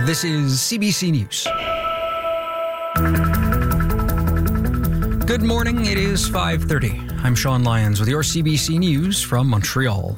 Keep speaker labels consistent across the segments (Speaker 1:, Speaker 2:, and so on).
Speaker 1: This is CBC News. Good morning, it is 5:30. I'm Sean Lyons with your CBC News from Montreal.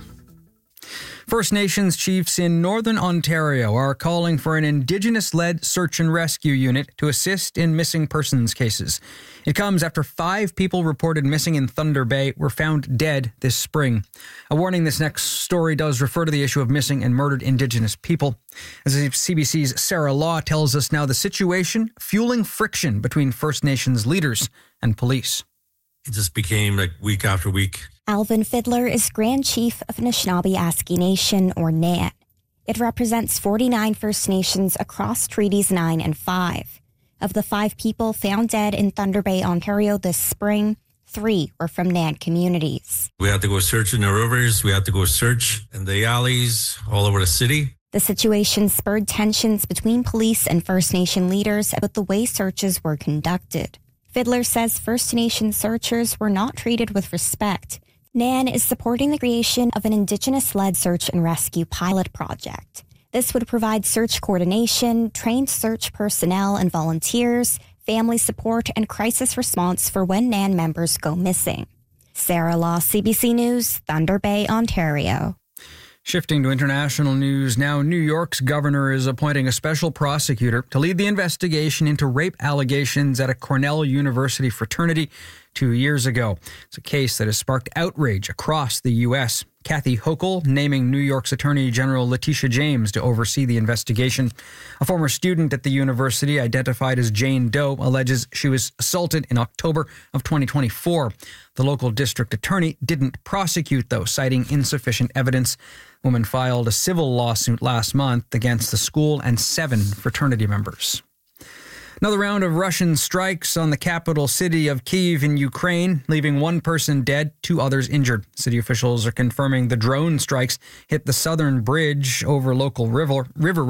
Speaker 1: First Nations chiefs in Northern Ontario are calling for an Indigenous-led search and rescue unit to assist in missing persons cases. It comes after 5 people reported missing in Thunder Bay were found dead this spring. A warning, this next story does refer to the issue of missing and murdered Indigenous people. As CBC's Sarah Law tells us now, the situation fueling friction between First Nations leaders and police.
Speaker 2: It just became like week after week.
Speaker 3: Alvin Fiddler is Grand Chief of Anishinaabe-Aski Nation, or NAN. It represents 49 First Nations across Treaties 9 and 5. Of the 5 people found dead in Thunder Bay, Ontario this spring, 3 were from NAN communities.
Speaker 2: We had to go search in the rivers. We had to go search in the alleys all over the city.
Speaker 3: The situation spurred tensions between police and First Nation leaders about the way searches were conducted. Fiddler says First Nation searchers were not treated with respect. NAN is supporting the creation of an Indigenous-led search and rescue pilot project. This would provide search coordination, trained search personnel and volunteers, family support, and crisis response for when NAN members go missing. Sarah Law, CBC News, Thunder Bay, Ontario.
Speaker 1: Shifting to international news now, New York's governor is appointing a special prosecutor to lead the investigation into rape allegations at a Cornell University fraternity 2 years ago. It's a case that has sparked outrage across the U.S. Kathy Hochul naming New York's Attorney General Letitia James to oversee the investigation. A former student at the university, identified as Jane Doe, alleges she was assaulted in October of 2024. The local district attorney didn't prosecute, though, citing insufficient evidence. The woman filed a civil lawsuit last month against the school and 7 fraternity members. Another round of Russian strikes on the capital city of Kyiv in Ukraine, leaving 1 person dead, 2 others injured. City officials are confirming the drone strikes hit the southern bridge over local river,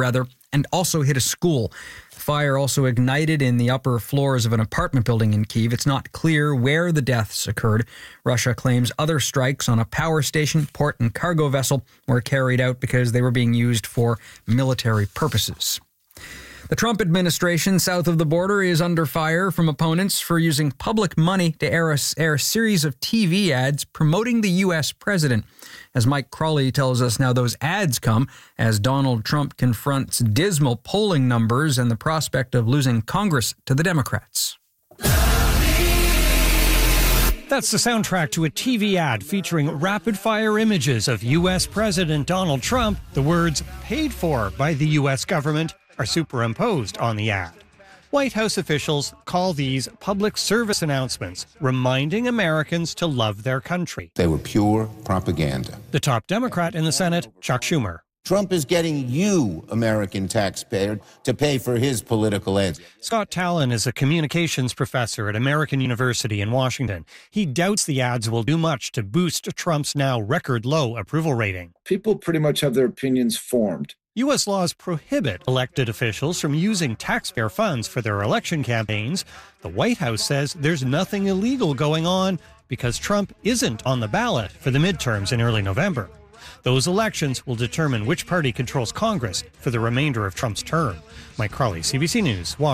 Speaker 1: and also hit a school. The fire also ignited in the upper floors of an apartment building in Kyiv. It's not clear where the deaths occurred. Russia claims other strikes on a power station, port, and cargo vessel were carried out because they were being used for military purposes. The Trump administration south of the border is under fire from opponents for using public money to air a series of TV ads promoting the U.S. president. As Mike Crawley tells us now, those ads come as Donald Trump confronts dismal polling numbers and the prospect of losing Congress to the Democrats.
Speaker 4: That's the soundtrack to a TV ad featuring rapid-fire images of U.S. President Donald Trump. The words "paid for by the U.S. government" are superimposed on the ad. White House officials call these public service announcements, reminding Americans to love their country.
Speaker 5: They were pure propaganda.
Speaker 4: The top Democrat in the Senate, Chuck Schumer.
Speaker 5: Trump is getting you, American taxpayer, to pay for his political ads.
Speaker 4: Scott Tallon is a communications professor at American University in Washington. He doubts the ads will do much to boost Trump's now record-low approval rating.
Speaker 6: People pretty much have their opinions formed.
Speaker 4: U.S. laws prohibit elected officials from using taxpayer funds for their election campaigns. The White House says there's nothing illegal going on because Trump isn't on the ballot for the midterms in early November. Those elections will determine which party controls Congress for the remainder of Trump's term. Mike Crawley, CBC News, Washington.